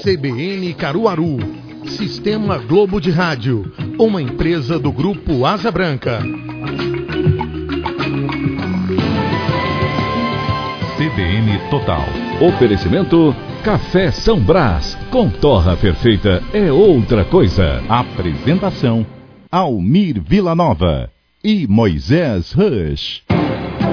CBN Caruaru, Sistema Globo de Rádio, uma empresa do Grupo Asa Branca. CBN Total. Oferecimento Café São Brás, com torra perfeita é outra coisa. Apresentação: Almir Vilanova e Moisés Rush.